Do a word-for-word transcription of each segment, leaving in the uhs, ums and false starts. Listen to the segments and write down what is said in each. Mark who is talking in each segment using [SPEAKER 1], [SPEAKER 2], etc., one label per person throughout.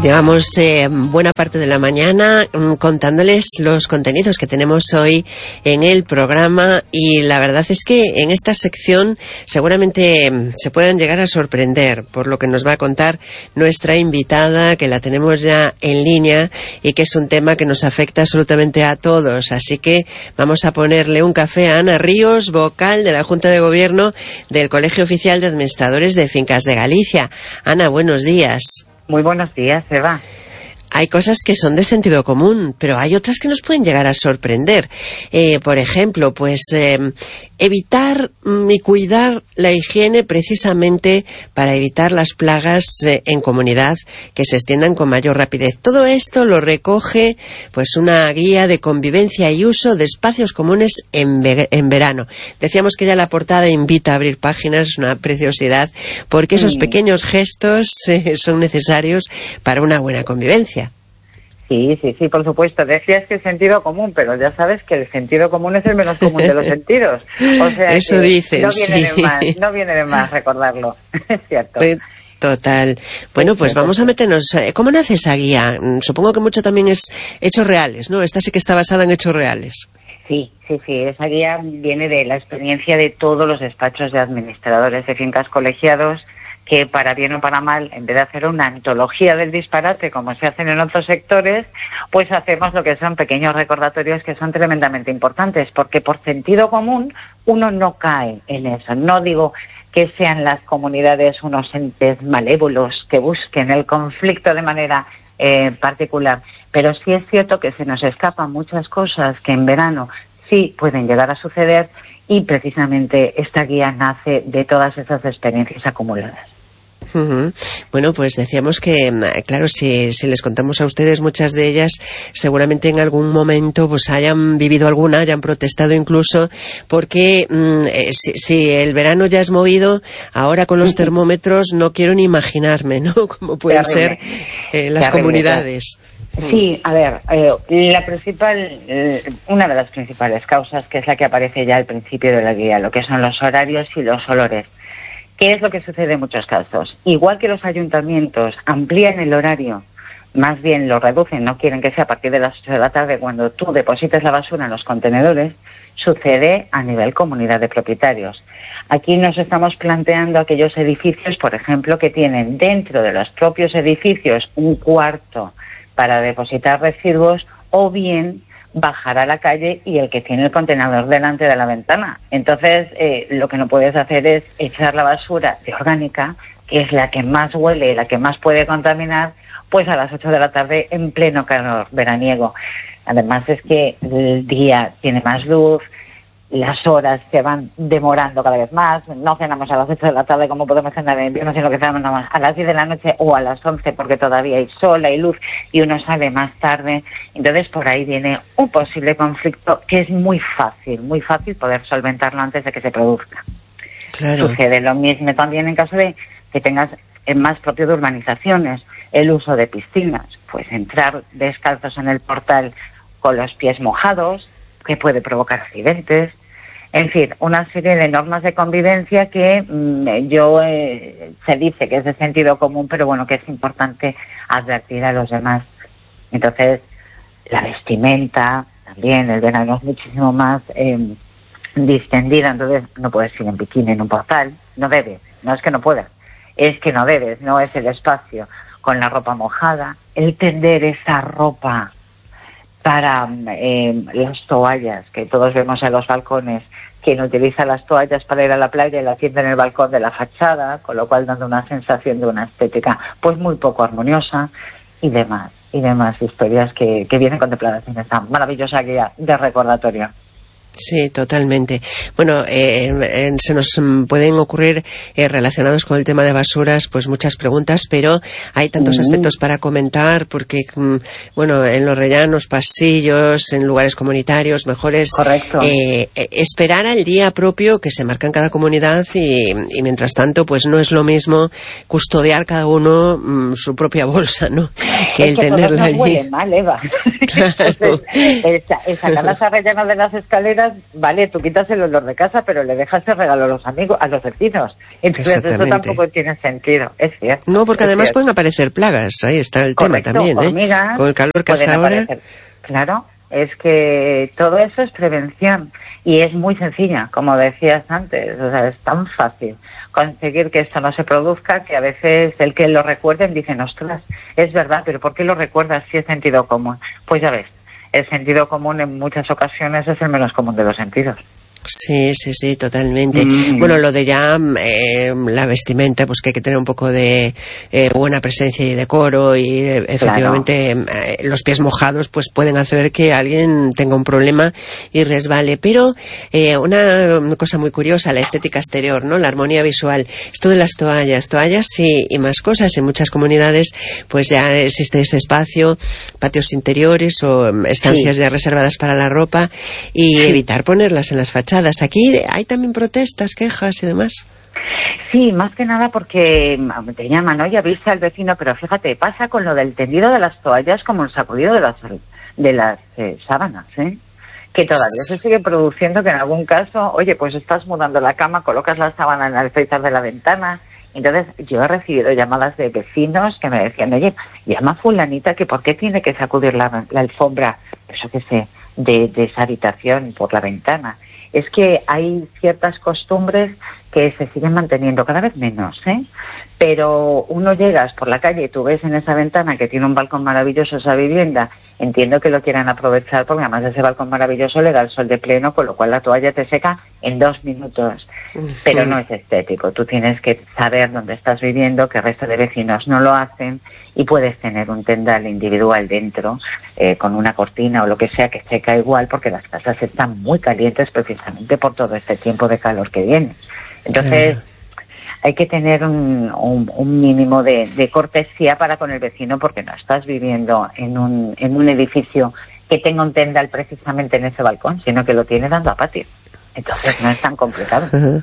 [SPEAKER 1] Llevamos eh, buena parte de la mañana mm, contándoles los contenidos que tenemos hoy en el programa, y la verdad es que en esta sección seguramente mm, se puedan llegar a sorprender por lo que nos va a contar nuestra invitada, que la tenemos ya en línea y que es un tema que nos afecta absolutamente a todos. Así que vamos a ponerle un café a Ana Ríos, vocal de la Junta de Gobierno del Colegio Oficial de Administradores de Fincas de Galicia. Ana, buenos días.
[SPEAKER 2] Muy buenos días, Eva.
[SPEAKER 1] Hay cosas que son de sentido común, pero hay otras que nos pueden llegar a sorprender. Eh, por ejemplo, pues eh, evitar mm, y cuidar la higiene precisamente para evitar las plagas eh, en comunidad que se extiendan con mayor rapidez. Todo esto lo recoge pues una guía de convivencia y uso de espacios comunes en, ve- en verano. Decíamos que ya la portada invita a abrir páginas, es una preciosidad, porque esos
[SPEAKER 2] Mm.
[SPEAKER 1] pequeños gestos eh, son necesarios para una buena convivencia.
[SPEAKER 2] Sí, sí, sí, por supuesto. Decías que el sentido común, pero ya sabes que el sentido común es el menos común de los sentidos. O sea,
[SPEAKER 1] eso
[SPEAKER 2] que
[SPEAKER 1] dicen,
[SPEAKER 2] no viene
[SPEAKER 1] sí.
[SPEAKER 2] de más, no viene de más recordarlo. Es cierto.
[SPEAKER 1] Total. Bueno, pues vamos a meternos. ¿Cómo nace esa guía? Supongo que mucho también es hechos reales, ¿no? Esta sí que está basada en hechos reales.
[SPEAKER 2] Sí, sí, sí. Esa guía viene de la experiencia de todos los despachos de administradores de fincas colegiados, que para bien o para mal, en vez de hacer una antología del disparate como se hacen en otros sectores, pues hacemos lo que son pequeños recordatorios que son tremendamente importantes, porque por sentido común uno no cae en eso. No digo que sean las comunidades unos entes malévolos que busquen el conflicto de manera eh, particular, pero sí es cierto que se nos escapan muchas cosas que en verano sí pueden llegar a suceder, y precisamente esta guía nace de todas esas experiencias acumuladas.
[SPEAKER 1] Uh-huh. Bueno, pues decíamos que, claro, si, si les contamos a ustedes, muchas de ellas seguramente en algún momento pues hayan vivido alguna, hayan protestado incluso, porque mmm, eh, si, si el verano ya es movido, ahora con los termómetros no quiero ni imaginarme, ¿no? Cómo pueden
[SPEAKER 2] Terrible.
[SPEAKER 1] ser eh, las
[SPEAKER 2] Terrible,
[SPEAKER 1] comunidades.
[SPEAKER 2] Sí, a ver, eh, la principal, eh, una de las principales causas, que es la que aparece ya al principio de la guía, lo que son los horarios y los olores. ¿Qué es lo que sucede en muchos casos? Igual que los ayuntamientos amplían el horario, más bien lo reducen, no quieren que sea a partir de las ocho de la tarde cuando tú deposites la basura en los contenedores, sucede a nivel comunidad de propietarios. Aquí nos estamos planteando aquellos edificios, por ejemplo, que tienen dentro de los propios edificios un cuarto para depositar residuos, o bien bajar a la calle y el que tiene el contenedor delante de la ventana. Entonces, eh, lo que no puedes hacer es echar la basura de orgánica, que es la que más huele y la que más puede contaminar, pues a las ocho de la tarde en pleno calor veraniego. Además es que el día tiene más luz, las horas se van demorando cada vez más, no cenamos a las ocho de la tarde como podemos cenar en invierno, sino que cenamos a las diez de la noche o a las once, porque todavía hay sol, hay luz y uno sale más tarde. Entonces por ahí viene un posible conflicto que es muy fácil, muy fácil poder solventarlo antes de que se produzca.
[SPEAKER 1] Claro.
[SPEAKER 2] Sucede lo mismo también en caso de que tengas en más propio de urbanizaciones, el uso de piscinas, pues entrar descalzos en el portal con los pies mojados, que puede provocar accidentes. En fin, una serie de normas de convivencia que mmm, yo eh, se dice que es de sentido común, pero bueno, que es importante advertir a los demás. Entonces, la vestimenta también, el verano es muchísimo más eh, distendida, entonces no puedes ir en bikini en un portal, no debes, no es que no puedas, es que no debes, no es el espacio, con la ropa mojada, el tender esa ropa para eh, las toallas, que todos vemos en los balcones, quien utiliza las toallas para ir a la playa y la tiende en el balcón de la fachada, con lo cual dando una sensación de una estética pues muy poco armoniosa, y demás, y demás historias que, que vienen contempladas en esta maravillosa guía de recordatorio.
[SPEAKER 1] Sí, totalmente. Bueno, eh, eh, se nos pueden ocurrir eh, relacionados con el tema de basuras pues muchas preguntas, pero hay tantos mm. aspectos para comentar, porque mm, bueno, en los rellanos, pasillos, en lugares comunitarios, mejor es eh, esperar al día propio que se marca en cada comunidad, y, y mientras tanto pues no es lo mismo custodiar cada uno mm, su propia bolsa, ¿no? Que
[SPEAKER 2] es
[SPEAKER 1] el
[SPEAKER 2] que
[SPEAKER 1] tenerla
[SPEAKER 2] todos nos
[SPEAKER 1] allí.
[SPEAKER 2] huele mal, Eva.
[SPEAKER 1] Claro.
[SPEAKER 2] Entonces, el, el sacar las rellenas de las escaleras quitas, vale, tú quitas el olor de casa, pero le dejas el regalo a los amigos, a los vecinos. Entonces eso tampoco tiene sentido, es cierto.
[SPEAKER 1] No, porque además
[SPEAKER 2] cierto.
[SPEAKER 1] pueden aparecer plagas, ahí está el
[SPEAKER 2] Correcto,
[SPEAKER 1] tema también, ¿eh?
[SPEAKER 2] Hormigas,
[SPEAKER 1] con el calor que hace ahora.
[SPEAKER 2] Aparecer. Claro, es que todo eso es prevención y es muy sencilla, como decías antes, o sea, es tan fácil conseguir que esto no se produzca que a veces el que lo recuerden dicen, ostras, es verdad, pero ¿por qué lo recuerdas si es sentido común? Pues ya ves, el sentido común en muchas ocasiones es el menos común de los sentidos.
[SPEAKER 1] Sí, sí, sí, totalmente.
[SPEAKER 2] Mm.
[SPEAKER 1] Bueno, lo de ya eh, la vestimenta, pues que hay que tener un poco de eh, buena presencia y decoro y eh, efectivamente claro. eh, los pies mojados pues pueden hacer que alguien tenga un problema y resbale. Pero eh, una cosa muy curiosa, la estética exterior, ¿no? La armonía visual. Esto de las toallas, toallas y, y más cosas. En muchas comunidades pues ya existe ese espacio, patios interiores o estancias sí. ya reservadas para la ropa y sí. evitar ponerlas en las fachadas. Aquí hay también protestas, quejas y demás.
[SPEAKER 2] Sí, más que nada porque te llaman, oye, avisa al vecino, pero fíjate, pasa con lo del tendido de las toallas como el sacudido de las, de las eh, sábanas, ¿eh? Que todavía se sigue produciendo, que en algún caso, oye, pues estás mudando la cama, colocas la sábana en el alféizar de la ventana. Entonces yo he recibido llamadas de vecinos que me decían, oye, llama a fulanita que por qué tiene que sacudir la, la alfombra, eso que sé, de, de esa habitación por la ventana. Es que hay ciertas costumbres que se siguen manteniendo, cada vez menos, ¿eh? Pero uno llegas por la calle y tú ves en esa ventana que tiene un balcón maravilloso esa vivienda, entiendo que lo quieran aprovechar porque además ese balcón maravilloso le da el sol de pleno, con lo cual la toalla te seca en dos minutos. Uh-huh. Pero no es estético, tú tienes que saber dónde estás viviendo, que el resto de vecinos no lo hacen y puedes tener un tendal individual dentro eh, con una cortina o lo que sea que seca igual porque las casas están muy calientes precisamente por todo este tiempo de calor que viene. Entonces, claro. hay que tener un, un, un mínimo de, de cortesía para con el vecino porque no estás viviendo en un, en un edificio que tenga un tendal precisamente en ese balcón, sino que lo tiene dando a patio. Entonces no es tan complicado. Uh-huh.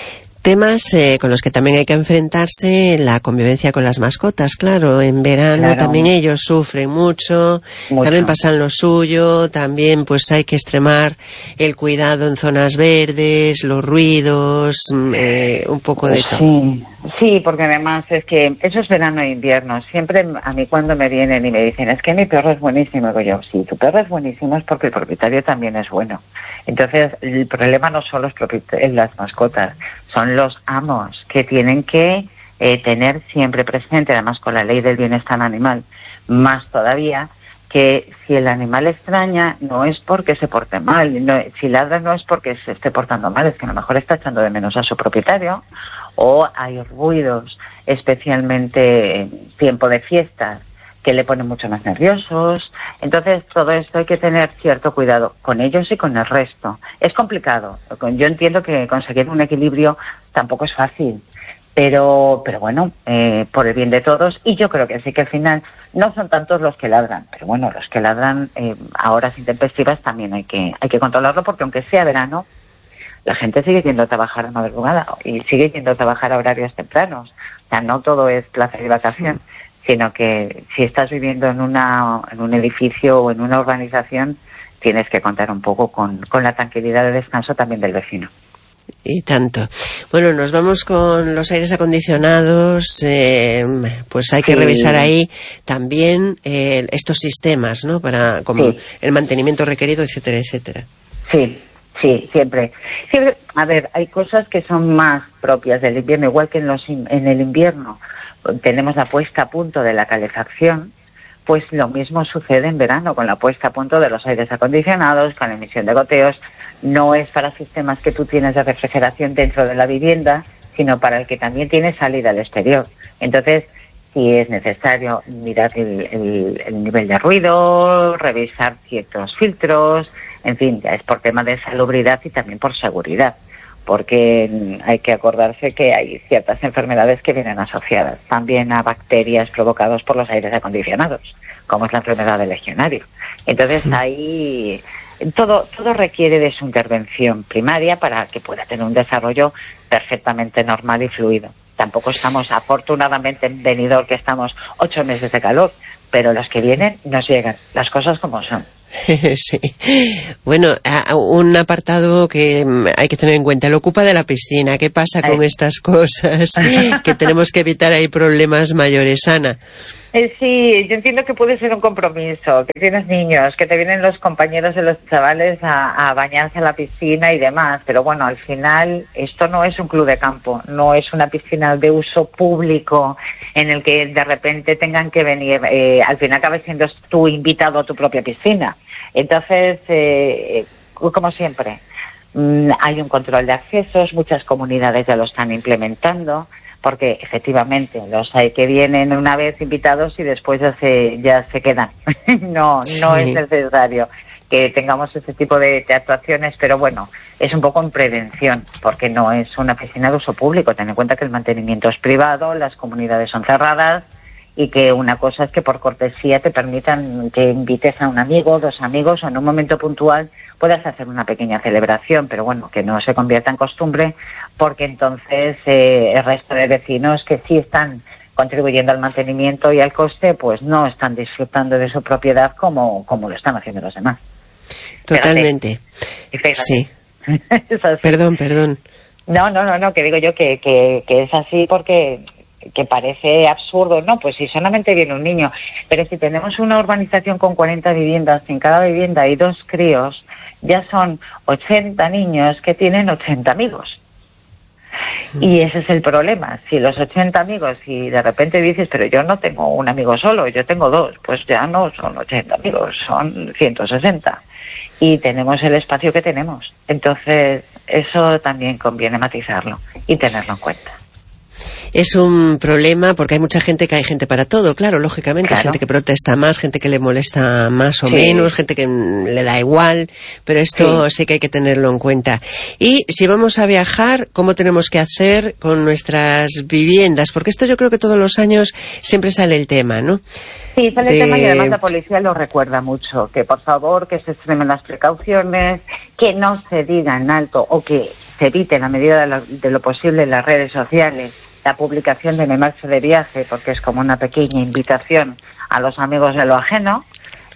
[SPEAKER 1] Temas eh, con los que también hay que enfrentarse, la convivencia con las mascotas, claro, en verano claro. también ellos sufren mucho, mucho, también pasan lo suyo, también pues hay que extremar el cuidado en zonas verdes, los ruidos, eh, un poco de todo.
[SPEAKER 2] Sí, sí, porque además es que eso es verano e invierno, siempre a mí cuando me vienen y me dicen, es que mi perro es buenísimo, digo yo, sí, tu perro es buenísimo es porque el propietario también es bueno. Entonces el problema no son los propietarios, las mascotas, son los amos que tienen que eh, tener siempre presente, además con la ley del bienestar animal, más todavía, que si el animal extraña no es porque se porte mal, no, si ladra no es porque se esté portando mal, es que a lo mejor está echando de menos a su propietario, o hay ruidos, especialmente en tiempo de fiestas, que le ponen mucho más nerviosos. Entonces todo esto hay que tener cierto cuidado con ellos y con el resto. Es complicado. Yo entiendo que conseguir un equilibrio tampoco es fácil, pero pero bueno, eh, por el bien de todos, y yo creo que sí que al final no son tantos los que ladran, pero bueno, los que ladran eh, a horas intempestivas también hay que hay que controlarlo, porque aunque sea verano, la gente sigue yendo a trabajar a madrugada y sigue yendo a trabajar a horarios tempranos. O sea, no todo es placer y vacación, sino que si estás viviendo en una en un edificio o en una urbanización, tienes que contar un poco con, con la tranquilidad de descanso también del vecino.
[SPEAKER 1] Y tanto. Bueno, nos vamos con los aires acondicionados, eh, pues hay que sí. revisar ahí también eh, estos sistemas, ¿no? Para como sí. el mantenimiento requerido, etcétera, etcétera.
[SPEAKER 2] Sí. Sí, siempre. siempre. A ver, hay cosas que son más propias del invierno, igual que en, los, en el invierno tenemos la puesta a punto de la calefacción, pues lo mismo sucede en verano con la puesta a punto de los aires acondicionados, con la emisión de goteos. No es para sistemas que tú tienes de refrigeración dentro de la vivienda, sino para el que también tiene salida al exterior. Entonces, si es necesario mirar el, el, el nivel de ruido, revisar ciertos filtros, en fin, ya es por tema de salubridad y también por seguridad, porque hay que acordarse que hay ciertas enfermedades que vienen asociadas también a bacterias provocadas por los aires acondicionados, como es la enfermedad del legionario. Entonces ahí todo todo requiere de su intervención primaria para que pueda tener un desarrollo perfectamente normal y fluido. Tampoco estamos, afortunadamente, en Benidorm, que estamos ocho meses de calor, pero los que vienen nos llegan, las cosas como son.
[SPEAKER 1] Sí. Bueno, un apartado que hay que tener en cuenta, el ocupa de la piscina. ¿Qué pasa con Ay. estas cosas? Que tenemos que evitar ahí problemas mayores, Ana.
[SPEAKER 2] Eh, sí, yo entiendo que puede ser un compromiso, que tienes niños, que te vienen los compañeros de los chavales a, a bañarse a la piscina y demás, pero bueno, al final esto no es un club de campo, no es una piscina de uso público en el que de repente tengan que venir, eh, al final acabas siendo tú invitado a tu propia piscina. Entonces, eh, como siempre, mmm, hay un control de accesos, muchas comunidades ya lo están implementando, porque efectivamente los hay que vienen una vez invitados y después ya se ya se quedan. no no sí. es necesario que tengamos ese tipo de, de actuaciones, pero bueno, es un poco en prevención, porque no es una piscina de uso público. Ten en cuenta que el mantenimiento es privado, las comunidades son cerradas, y que una cosa es que por cortesía te permitan que invites a un amigo, dos amigos, o en un momento puntual puedas hacer una pequeña celebración, pero bueno, que no se convierta en costumbre, porque entonces eh, el resto de vecinos que sí están contribuyendo al mantenimiento y al coste, pues no están disfrutando de su propiedad como, como lo están haciendo los demás.
[SPEAKER 1] Totalmente.
[SPEAKER 2] Fíjate,
[SPEAKER 1] sí. Perdón, perdón.
[SPEAKER 2] No, no, no, no, que digo yo que, que, que es así porque... que parece absurdo, no, pues si solamente viene un niño, pero si tenemos una urbanización con cuarenta viviendas, en cada vivienda hay dos críos, ya son ochenta niños que tienen ochenta amigos. Y ese es el problema, si los ochenta amigos, y de repente dices, pero yo no tengo un amigo solo, yo tengo dos, pues ya no son ochenta amigos, son ciento sesenta. Y tenemos el espacio que tenemos. Entonces, eso también conviene matizarlo y tenerlo en cuenta.
[SPEAKER 1] Es un problema porque hay mucha gente que hay gente para todo, claro, lógicamente. Claro. Hay gente que protesta más, gente que le molesta más o sí. menos, gente que le da igual, pero esto sí. sí que hay que tenerlo en cuenta. Y si vamos a viajar, ¿cómo tenemos que hacer con nuestras viviendas? Porque esto yo creo que todos los años siempre sale el tema, ¿no?
[SPEAKER 2] Sí, sale
[SPEAKER 1] de...
[SPEAKER 2] el tema y además la policía lo recuerda mucho, que por favor que se extremen las precauciones, que no se diga en alto o que se evite en la medida de lo, de lo posible en las redes sociales la publicación de me marcho de viaje, porque es como una pequeña invitación a los amigos de lo ajeno.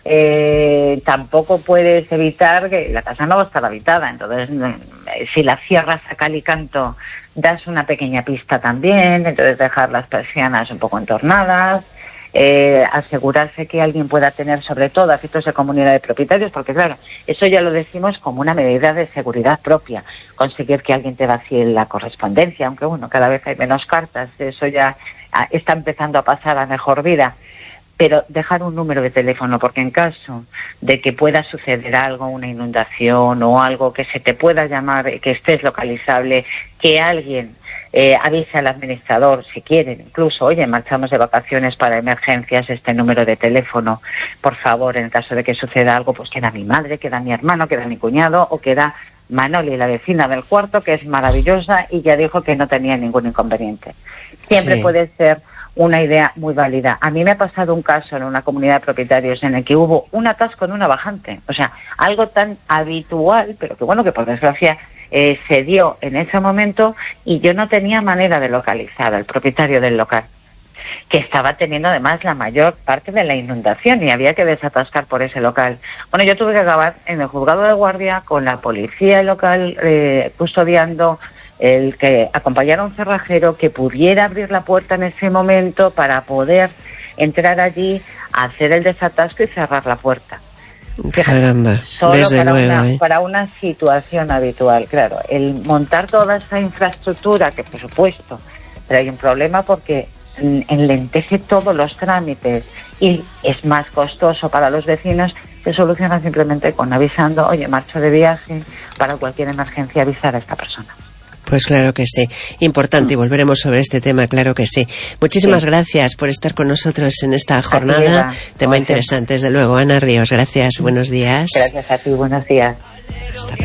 [SPEAKER 2] Eh, tampoco puedes evitar que la casa no va a estar habitada, entonces si la cierras a cal y canto das una pequeña pista también, entonces dejar las persianas un poco entornadas, eh, asegurarse que alguien pueda tener sobre todo efectos de comunidad de propietarios, porque claro, eso ya lo decimos como una medida de seguridad propia, conseguir que alguien te vacíe la correspondencia, aunque bueno, cada vez hay menos cartas, eso ya está empezando a pasar a mejor vida, pero dejar un número de teléfono, porque en caso de que pueda suceder algo, una inundación o algo que se te pueda llamar, que estés localizable, que alguien eh, avise al administrador, si quieren, incluso, oye, marchamos de vacaciones para emergencias, este número de teléfono, por favor, en caso de que suceda algo, pues queda mi madre, queda mi hermano, queda mi cuñado, o queda Manoli, la vecina del cuarto, que es maravillosa y ya dijo que no tenía ningún inconveniente. Siempre sí. puede ser una idea muy válida. A mí me ha pasado un caso en una comunidad de propietarios en el que hubo un atasco en una bajante. O sea, algo tan habitual, pero que bueno, que por desgracia eh, se dio en ese momento y yo no tenía manera de localizar al propietario del local, que estaba teniendo además la mayor parte de la inundación y había que desatascar por ese local. Bueno, yo tuve que acabar en el juzgado de guardia con la policía local eh, custodiando, el que acompañara a un cerrajero que pudiera abrir la puerta en ese momento para poder entrar allí, hacer el desatasco y cerrar la puerta.
[SPEAKER 1] Caramba,
[SPEAKER 2] solo
[SPEAKER 1] desde
[SPEAKER 2] para,
[SPEAKER 1] luego,
[SPEAKER 2] una,
[SPEAKER 1] ¿eh?
[SPEAKER 2] para una situación habitual, claro. El montar toda esa infraestructura, que por supuesto, pero hay un problema porque enlentece todos los trámites y es más costoso para los vecinos, se soluciona simplemente con avisando, oye, marcho de viaje, para cualquier emergencia avisar a esta persona.
[SPEAKER 1] Pues claro que sí, importante, y volveremos sobre este tema, claro que sí. Muchísimas sí. gracias por estar con nosotros en esta jornada, tema interesante, desde luego. Ana Ríos, gracias, buenos días.
[SPEAKER 2] Gracias a ti, buenos días.
[SPEAKER 1] Hasta